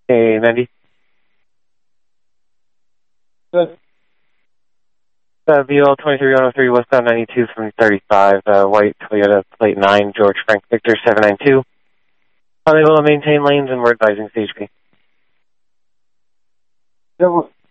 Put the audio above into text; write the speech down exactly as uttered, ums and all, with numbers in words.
Hey, ninety. Good. Uh, V L twenty-three one oh three, westbound ninety-two from thirty-five, uh, white Toyota plate nine, George Frank Victor seven nine two. Unable to maintain lanes and we're advising C H P. Yeah,